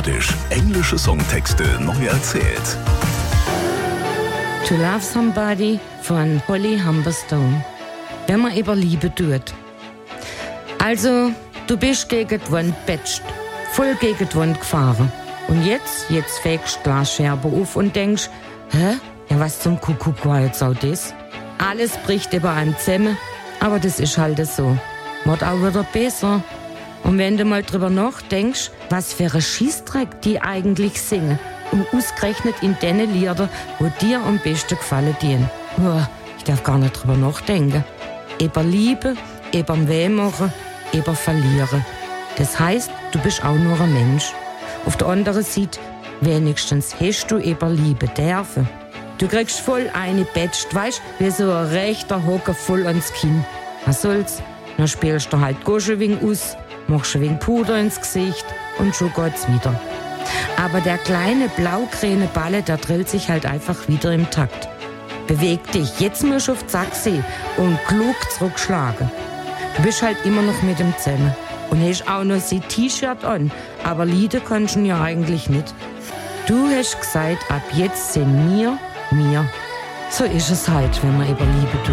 Badisch. Englische Songtexte neu erzählt. To Love Somebody von Holly Humberstone. Wenn man über Liebe tut. Also, du bist gegen die Wand betscht, voll gegen die Wand gefahren. Und jetzt fegst du Glasscherbe auf und denkst, hä? Ja, was zum Kuckuck war jetzt auch das? Alles bricht über einem zusammen, aber das ist halt so. Wird auch wieder besser. Und wenn du mal drüber nachdenkst, was für ein Schießdreck die eigentlich singen und ausgerechnet in den Liedern, wo dir am besten gefallen dienen. Ich darf gar nicht drüber nachdenken. Über Liebe, über Wehmachen, über Verlieren. Das heißt, du bist auch nur ein Mensch. Auf der anderen Seite, wenigstens hast du über Liebe dürfen. Du kriegst voll eine betscht, weißt, wie so ein rechter Hocker voll ans Kinn. Was soll's? Dann spielst du halt Goschewing aus, machst ein wenig Puder ins Gesicht und schon geht's wieder. Aber der kleine blau-grüne Balle, der drillt sich halt einfach wieder im Takt. Beweg dich, jetzt musst du auf die Achse und klug zurückschlagen. Du bist halt immer noch mit ihm zusammen und hast auch noch sein T-Shirt an, aber Lieder kannst du ja eigentlich nicht. Du hast gesagt, ab jetzt sind wir. So ist es halt, wenn man über Liebe tut.